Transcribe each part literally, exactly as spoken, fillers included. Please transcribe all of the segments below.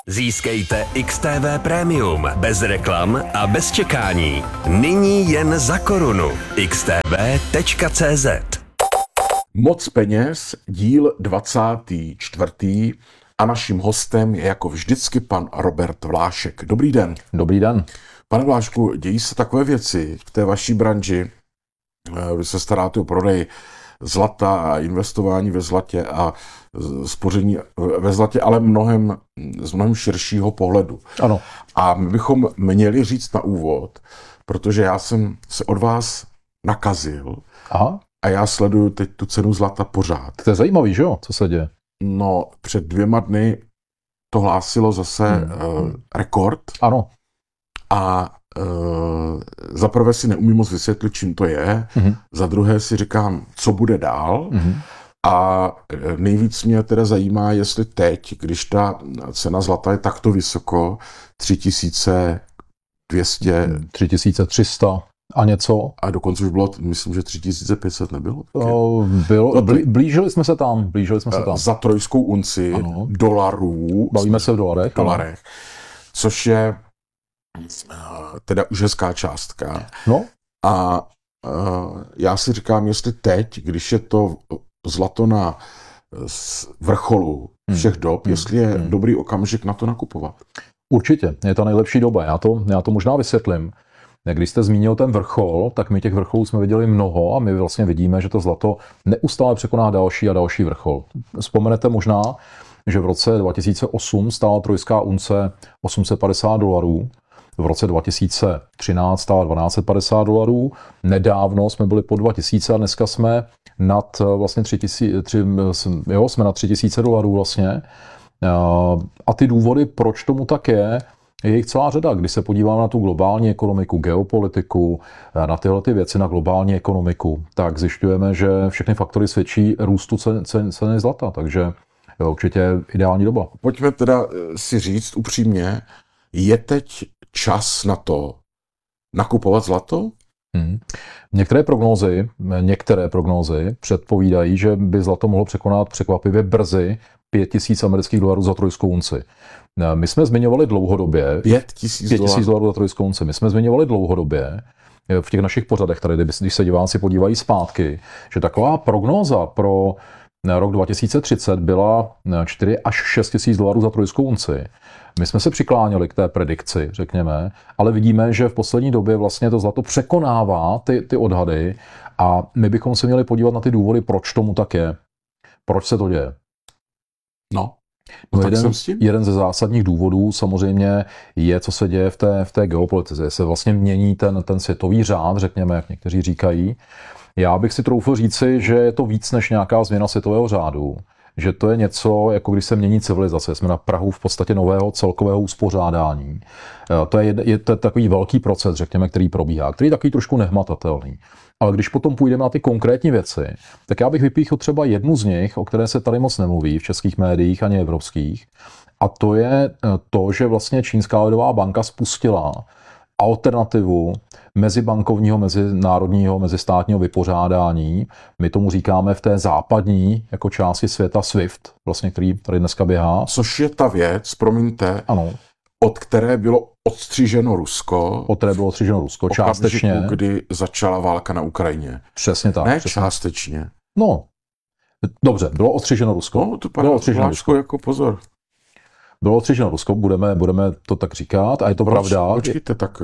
Získejte X T V Premium bez reklam a bez čekání. Nyní jen za korunu. x t v tečka c z. Moc peněz, díl dvacátý čtvrtý a naším hostem je jako vždycky pan Robert Vlášek. Dobrý den. Dobrý den. Pane Vlášku, dějí se takové věci v té vaší branži. Vy se staráte o prodej zlata a investování ve zlatě a spoření ve zlatě, ale mnohem, z mnohem širšího pohledu. Ano. A my bychom měli říct na úvod, protože já jsem se od vás nakazil. Aha. A já sleduju teď tu cenu zlata pořád. To je zajímavý, že jo? Co se děje? No, před dvěma dny to hlásilo zase hmm. uh, rekord. Ano. A uh, za prvé si neumím moc vysvětlit, čím to je. Hmm. Za druhé si říkám, co bude dál. Hmm. A nejvíc mě teda zajímá, jestli teď, když ta cena zlata je takto vysoko, tři tisíce dvě stě... tři tisíce tři sta a něco. A dokonce už bylo, myslím, že tři tisíce pět set nebylo? O, bylo, blí, blížili jsme se tam, blížili jsme se tam. Za trojskou unci ano. dolarů. Bavíme se v dolarech. dolarech což je teda už hezká částka. No. A uh, já si říkám, jestli teď, když je to zlato na vrcholu všech dob, hmm. jestli je hmm. dobrý okamžik na to nakupovat. Určitě, je to nejlepší doba. Já to, já to možná vysvětlím. Když jste zmínil ten vrchol, tak my těch vrcholů jsme viděli mnoho a my vlastně vidíme, že to zlato neustále překoná další a další vrchol. Vzpomenete možná, že v roce dva tisíce osm stála trojská unce osm set padesát dolarů, v roce dva tisíce třináct stála dvanáct set padesát dolarů, nedávno jsme byli po dva tisíce a dneska jsme nad vlastně tři tisíce, tři, jo, jsme na tři tisíce dolarů vlastně. A ty důvody, proč tomu tak je, je jich celá řada. Když se podíváme na tu globální ekonomiku, geopolitiku, na tyhle ty věci, na globální ekonomiku, tak zjišťujeme, že všechny faktory svědčí růstu cen, cen, ceny zlata, takže jo, určitě ideální doba. Pojďme teda si říct upřímně, je teď čas na to nakupovat zlato? Hmm. Některé prognózy, některé prognózy předpovídají, že by zlato mohlo překonat překvapivě brzy pět tisíc amerických dolarů za trojskou unci. My jsme zmiňovali dlouhodobě pět tisíc dolarů za trojskou unci. My jsme zmiňovali dlouhodobě v těch našich pořadech, tady, když se diváci podívají zpátky, že taková prognóza pro rok dva tisíce třicet byla čtyři až šest tisíc dolarů za trojskou unci. My jsme se přikláněli k té predikci, řekněme, ale vidíme, že v poslední době vlastně to zlato překonává ty, ty odhady a my bychom se měli podívat na ty důvody, proč tomu tak je. Proč se to děje? No, no tak jeden, jsem s tím. jeden ze zásadních důvodů samozřejmě je, co se děje v té, v té geopolitice. Se vlastně mění ten, ten světový řád, řekněme, jak někteří říkají. Já bych si troufl říci, že je to víc než nějaká změna světového řádu. Že to je něco, jako když se mění civilizace. Jsme na prahu v podstatě nového celkového uspořádání. To je, je to takový velký proces, řekněme, který probíhá, který je takový trošku nehmatatelný. Ale když potom půjdeme na ty konkrétní věci, tak já bych vypíchl třeba jednu z nich, o které se tady moc nemluví v českých médiích ani evropských. A to je to, že vlastně Čínská lidová banka spustila alternativu mezibankovního, mezinárodního, mezistátního vypořádání. My tomu říkáme v té západní jako části světa SWIFT, vlastně, který tady dneska běhá. Což je ta věc, promiňte, ano. od které bylo odstřiženo Rusko. Od které bylo odstřiženo Rusko, částečně. Okamžiku, kdy začala válka na Ukrajině. Přesně tak. Ne přesně. částečně. No, dobře, bylo odstřiženo Rusko. No, to bylo odstřiženo Rusko, jako pozor. Bylo odstřiženo Rusko, budeme, budeme to tak říkat a je to Proč, pravda. Počkejte, tak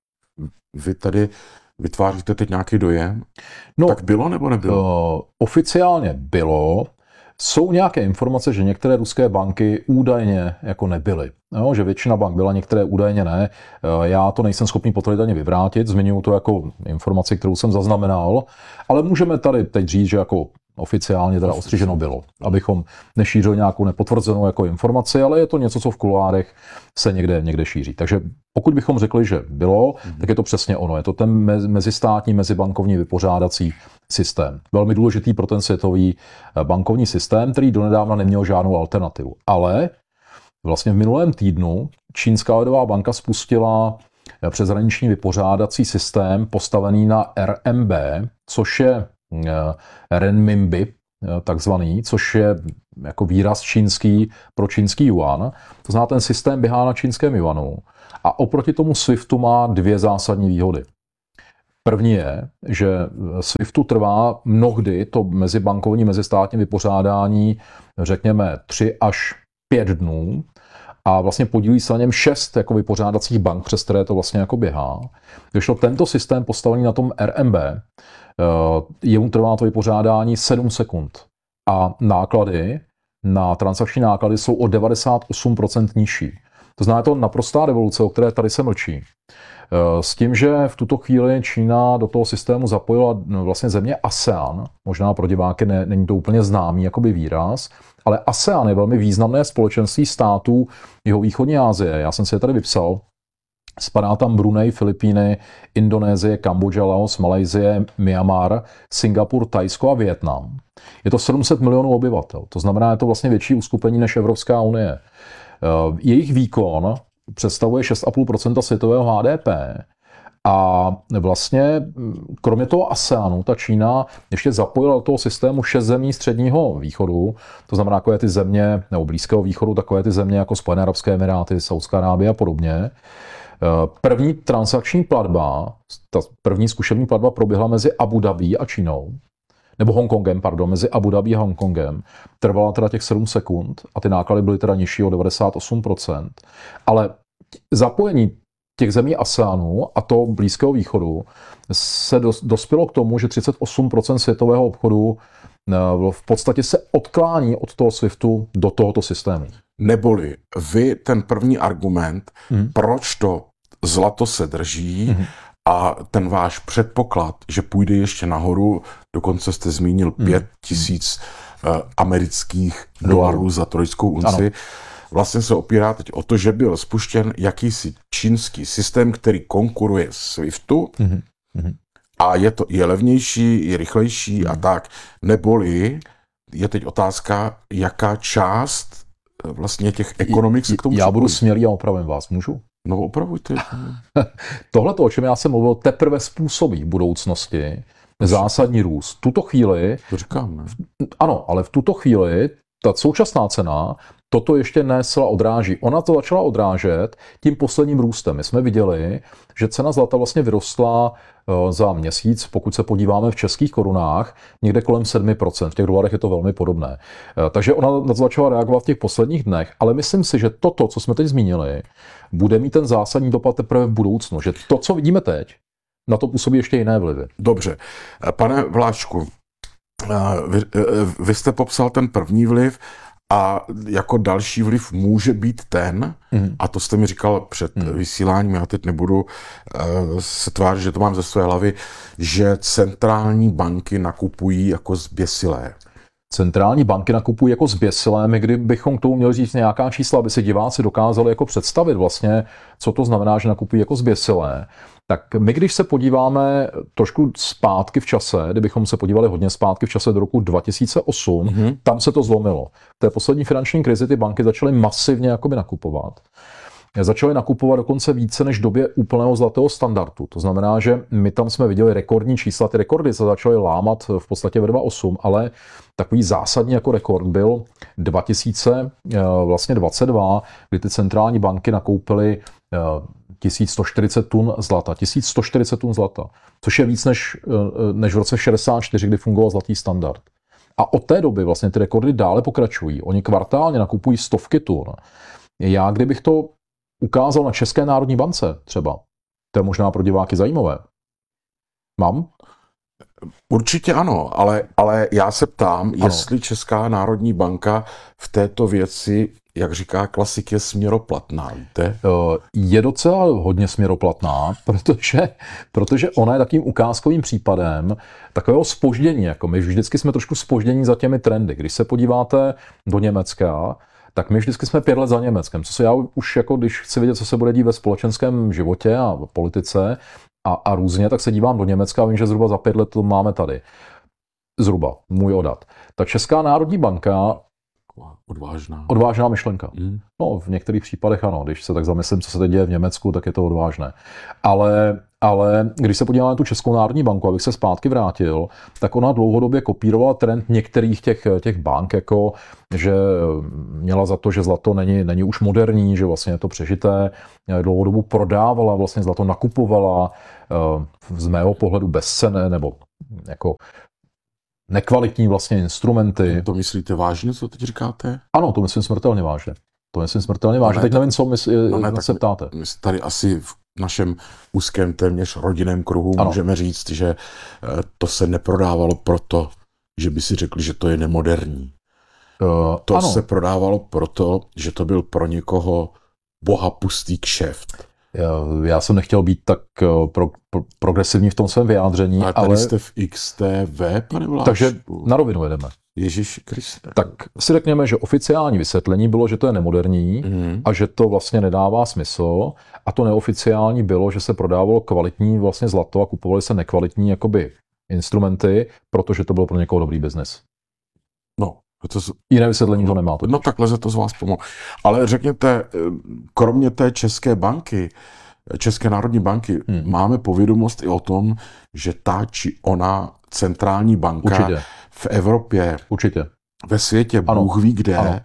vy tady vytváříte teď nějaký dojem. No, tak bylo nebo nebylo? Uh, oficiálně bylo. Jsou nějaké informace, že některé ruské banky údajně jako nebyly. No, že většina bank byla, některé údajně ne. Já to nejsem schopný potvrdit ani vyvrátit, zmiňuji to jako informaci, kterou jsem zaznamenal, ale můžeme tady teď říct, že jako oficiálně teda ostřiženo bylo, abychom nešířili nějakou nepotvrzenou jako informaci, ale je to něco, co v kuloárech se někde, někde šíří. Takže pokud bychom řekli, že bylo, mm-hmm. tak je to přesně ono. Je to ten mezistátní, mezibankovní vypořádací systém. Velmi důležitý pro ten světový bankovní systém, který donedávna neměl žádnou alternativu. Ale vlastně v minulém týdnu Čínská lidová banka spustila přeshraniční vypořádací systém postavený na R M B, což je renminbi, takzvaný, což je jako výraz čínský pro čínský yuan. To znamená, ten systém běhá na čínském yuanu a oproti tomu SWIFTu má dvě zásadní výhody. První je, že SWIFTu trvá mnohdy to mezibankovní, mezistátní vypořádání, řekněme, tři až pět dnů a vlastně podílí se na něm šest jako vypořádacích bank, přes které to vlastně jako běhá. Když to tento systém postavený na tom R M B, jemu trvá to vypořádání sedm sekund a náklady na transakční náklady jsou o devadesát osm procent nižší. To znamená, to naprostá revoluce, o které tady se mlčí. S tím, že v tuto chvíli Čína do toho systému zapojila vlastně země ASEAN, možná pro diváky ne, není to úplně známý jakoby výraz, ale ASEAN je velmi významné společenství států jihovýchodní Asie. Já jsem si je tady vypsal. Spadá tam Brunei, Filipíny, Indonésie, Kambodža, Laos, Malajsie, Myanmar, Singapur, Thajsko a Vietnam. Je to sedm set milionů obyvatel. To znamená, je to vlastně větší uskupení než Evropská unie. Jejich výkon představuje šest celá pět procenta světového H D P a vlastně kromě toho ASEANu ta Čína ještě zapojila do toho systému šest zemí středního východu, to znamená takové ty země, nebo Blízkého východu, takové ty země jako Spojené arabské emiráty, Saudská Arábie a podobně. První transakční platba, ta první zkušební platba proběhla mezi Abu Dhabí a Čínou, nebo Hongkongem, pardon, mezi Abu Dhabí a Hongkongem. Trvala teda těch sedm sekund a ty náklady byly teda nižší o devadesát osm procent. Ale zapojení těch zemí ASEANu a to Blízkého východu se dospělo k tomu, že třicet osm procent světového obchodu v podstatě se odklání od toho SWIFTu do tohoto systému. Neboli vy ten první argument, hmm. proč to zlato se drží, hmm. a ten váš předpoklad, že půjde ještě nahoru, dokonce jste zmínil pět tisíc uh, amerických dolarů za trojskou unci, ano. Vlastně se opírá teď o to, že byl spuštěn jakýsi čínský systém, který konkuruje SWIFTu mm-hmm. a je to je levnější, je rychlejší mm. a tak. Neboli je teď otázka, jaká část vlastně těch ekonomik se k tomu Já připojí. budu smělý a opravím vás, můžu? No opravujte. Tohle, o čem já jsem mluvil, teprve způsobí v budoucnosti zásadní růst. V tuto chvíli... To říkám, ne? Ano, ale v tuto chvíli ta současná cena toto ještě ne zcela odráží. Ona to začala odrážet tím posledním růstem. My jsme viděli, že cena zlata vlastně vyrostla za měsíc, pokud se podíváme v českých korunách, někde kolem sedm procent. V těch dolarech je to velmi podobné. Takže ona na to začala reagovat v těch posledních dnech, ale myslím si, že toto, co jsme teď zmínili, bude mít ten zásadní dopad teprve v budoucnu. Že to, co vidíme teď, na to působí ještě jiné vlivy. Dobře. Pane Vláčku, vy, vy jste popsal ten první vliv a jako další vliv může být ten, mm. a to jste mi říkal před mm. vysíláním, já teď nebudu uh, se tvářit, že to mám ze své hlavy, že centrální banky nakupují jako zběsilé. Centrální banky nakupují jako zběsilé, my kdybychom k tomu měli říct nějaká čísla, aby si diváci dokázali jako představit vlastně, co to znamená, že nakupují jako zběsilé. Tak my, když se podíváme trošku zpátky v čase, kdybychom se podívali hodně zpátky v čase do roku dva tisíce osm, mm-hmm. tam se to zlomilo. V té poslední finanční krizi ty banky začaly masivně jakoby nakupovat. Začaly nakupovat dokonce více než v době úplného zlatého standardu. To znamená, že my tam jsme viděli rekordní čísla. Ty rekordy se začaly lámat v podstatě ve dva tisíce osm, ale takový zásadní jako rekord byl dva tisíce dvacet dva, kdy ty centrální banky nakoupily tisíc sto čtyřicet tun zlata. tisíc sto čtyřicet tun zlata, což je víc než, než v roce šedesát čtyři, kdy fungoval zlatý standard. A od té doby vlastně ty rekordy dále pokračují. Oni kvartálně nakupují stovky tun. Já kdybych to ukázal na České národní bance třeba, to je možná pro diváky zajímavé. Mám? Určitě ano, ale, ale já se ptám, ano. jestli Česká národní banka v této věci, jak říká klasik, je směroplatná, víte? Je docela hodně směroplatná, protože, protože ona je takým ukázkovým případem takového zpoždění. Jako my vždycky jsme trošku zpoždění za těmi trendy. Když se podíváte do Německa, tak my vždycky jsme pět let za Německem. Co se já už, jako když chci vědět, co se bude dít ve společenském životě a politice a, a různě, tak se dívám do Německa a vím, že zhruba za pět let to máme tady. Zhruba, můj odhad. Ta Česká národní banka... Odvážná. Odvážná myšlenka. Mm. No, v některých případech ano. Když se tak zamyslím, co se teď děje v Německu, tak je to odvážné. Ale ale když se podíváme na tu Českou národní banku, abych se zpátky vrátil, tak ona dlouhodobě kopírovala trend některých těch, těch bank, jako že měla za to, že zlato není, není už moderní, že vlastně je to přežité, dlouhodobu prodávala, vlastně zlato nakupovala z mého pohledu bezcenné nebo jako nekvalitní vlastně instrumenty. To myslíte vážně, co teď říkáte? Ano, to myslím smrtelně vážně. To myslím smrtelně vážně. Teď nevím, co mysl, no ne, se ptáte. My tady asi v našem úzkém téměř rodinném kruhu ano. můžeme říct, že to se neprodávalo proto, že by si řekli, že to je nemoderní. Uh, to ano. se prodávalo proto, že to byl pro někoho bohapustý kšeft. Já jsem nechtěl být tak pro, pro, progresivní v tom svém vyjádření, ale... tady ale jste v X T V, pane Vlášku. Takže na rovinu jedeme. Ježíši Kriste. Tak si řekněme, že oficiální vysvětlení bylo, že to je nemoderní mm. a že to vlastně nedává smysl. A to neoficiální bylo, že se prodávalo kvalitní vlastně zlato a kupovaly se nekvalitní jakoby instrumenty, protože to byl pro někoho dobrý biznes. No. To z... Jiné vysvětlení to nemá. No takhle se to z vás pomohlo. Ale řekněte, kromě té České banky, České národní banky, hmm. máme povědomost i o tom, že ta či ona centrální banka Určitě. v Evropě, Určitě. ve světě, ano. Bůh ví kde, ano.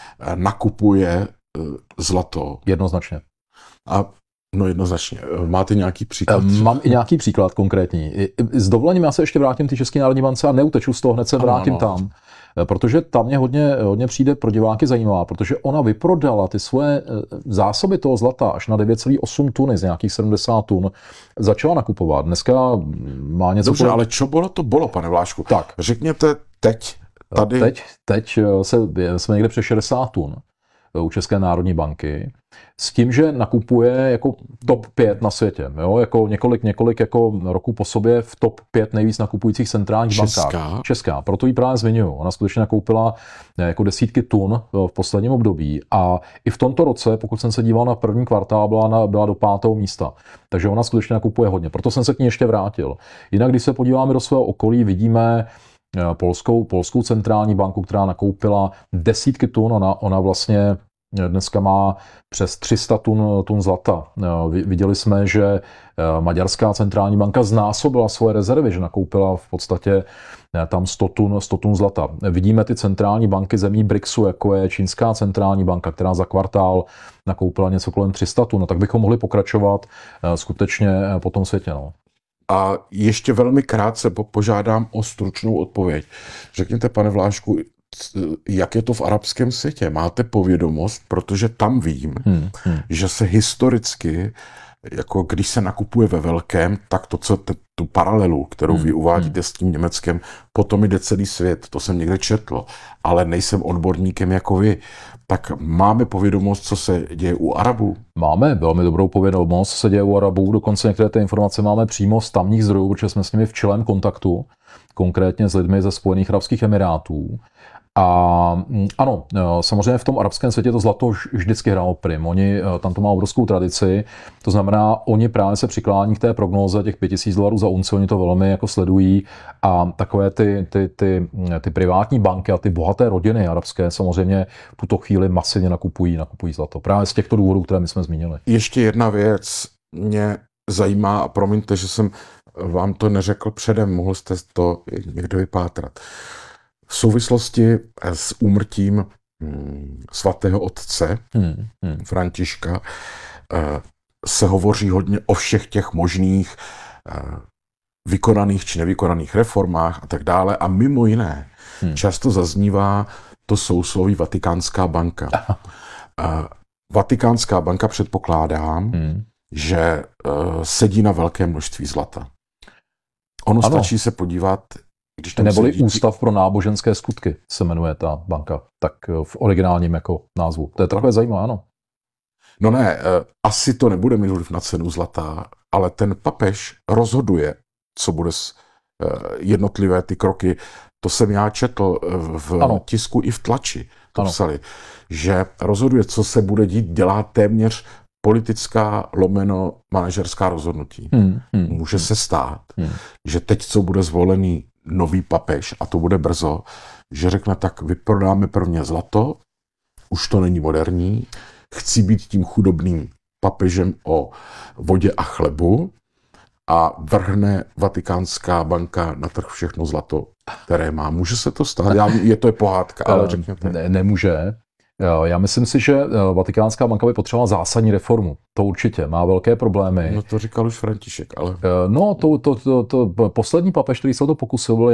nakupuje zlato. Jednoznačně. A no jednoznačně. Máte nějaký příklad? Mám i nějaký příklad konkrétní. S dovolením já se ještě vrátím ty České národní bance a neuteču z toho, hned se vrátím ano, ano. tam. Protože tam mě hodně, hodně přijde pro diváky zajímavá, protože ona vyprodala ty svoje zásoby toho zlata až na devět celá osm tuny z nějakých sedmdesát tun. Začala nakupovat. Dneska má něco... Dobře, po... ale čo bylo to bylo, pane Vlášku? Tak. Řekněte teď tady... Teď, teď se, jsme někde přes šedesát tun u České národní banky, s tím, že nakupuje jako top pět na světě. Jo? Jako několik, několik jako roků po sobě v top pět nejvíc nakupujících centrálních Česká. bankách. Česká. Proto ji právě zmiňuji. Ona skutečně nakoupila jako desítky tun v posledním období a i v tomto roce, pokud jsem se díval na první kvartál, byla, na, byla do pátého místa. Takže ona skutečně nakupuje hodně. Proto jsem se k ní ještě vrátil. Jinak, když se podíváme do svého okolí, vidíme Polskou, Polskou centrální banku, která nakoupila desítky tun. Ona, ona vlastně dneska má přes tři sta tun, tun zlata. Viděli jsme, že Maďarská centrální banka znásobila svoje rezervy, že nakoupila v podstatě tam sto tun, sto tun zlata. Vidíme ty centrální banky zemí BRICSu, jako je Čínská centrální banka, která za kvartál nakoupila něco kolem tři sta tun. No, tak bychom mohli pokračovat skutečně po tom světě. No. A ještě velmi krátce požádám o stručnou odpověď. Řekněte, pane Vlášku, jak je to v arabském světě? Máte povědomost, protože tam vím, hmm, hmm. že se historicky, jako když se nakupuje ve velkém, tak to, co t- tu paralelu, kterou hmm, vy uvádíte hmm. s tím Německem, potom jde celý svět. To jsem někde četl, ale nejsem odborníkem jako vy. Tak máme povědomost, co se děje u Arabů? Máme velmi dobrou povědomost, co se děje u Arabů. Dokonce některé ty informace máme přímo z tamních zdrojů, protože jsme s nimi v čilém kontaktu, konkrétně s lidmi ze Spojených arabských emirátů. A ano, samozřejmě v tom arabském světě to zlato vždycky hrálo prim. Oni, tam to má obrovskou tradici, to znamená, oni právě se přiklání k té prognóze těch pět tisíc dolarů za unci, oni to velmi jako sledují a takové ty, ty, ty, ty privátní banky a ty bohaté rodiny arabské samozřejmě v tuto chvíli masivně nakupují, nakupují zlato. Právě z těchto důvodů, které my jsme zmínili. Ještě jedna věc mě zajímá a promiňte, že jsem vám to neřekl předem, mohl jste to někdo vypátrat. V souvislosti s úmrtím svatého otce hmm, hmm. Františka se hovoří hodně o všech těch možných vykonaných či nevykonaných reformách a tak dále. A mimo jiné hmm. často zaznívá to sousloví Vatikánská banka. Vatikánská banka, předpokládám, hmm. že sedí na velké množství zlata. Ono ano. stačí se podívat, když tam neboli sedí... Ústav pro náboženské skutky se jmenuje ta banka, tak v originálním jako názvu. To je takové zajímavé, ano. No ne, asi to nebude mít vliv na cenu zlata, ale ten papež rozhoduje, co bude jednotlivé ty kroky. To jsem já četl v ano. tisku i v tlači. To ano. psali, že rozhoduje, co se bude dít, dělá téměř politická lomeno manažerská rozhodnutí. Hmm, hmm, Může hmm. se stát, hmm. že teď, co bude zvolený nový papež, a to bude brzo, že řekne, tak vyprodáme prvně zlato, už to není moderní, chci být tím chudobným papežem o vodě a chlebu, a vrhne Vatikánská banka na trh všechno zlato, které má. Může se to stát? Já, je to je pohádka, ale řekněte. Ne, nemůže. Já myslím si, že Vatikánská banka by potřebovala zásadní reformu. To určitě. Má velké problémy. No to říkal už František, ale... No, to, to, to, to poslední papež, který se o to pokusil, byl